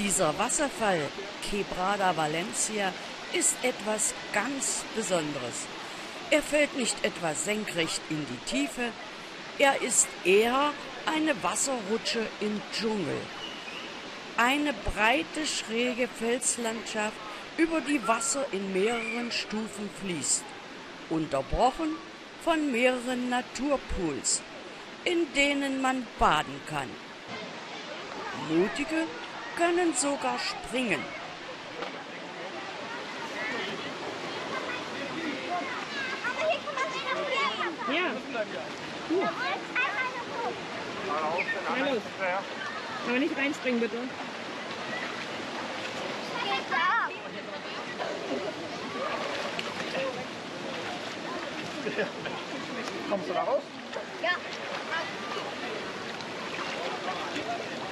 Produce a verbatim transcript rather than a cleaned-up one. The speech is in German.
Dieser Wasserfall, Quebrada Valencia, ist etwas ganz Besonderes. Er fällt nicht etwa senkrecht in die Tiefe, er ist eher eine Wasserrutsche im Dschungel. Eine breite, schräge Felslandschaft, über die Wasser in mehreren Stufen fließt, unterbrochen von mehreren Naturpools, in denen man baden kann. Mutige können sogar springen. Ja. Gut. Na los. Aber nicht reinspringen, bitte. Kommst du da raus? Ja.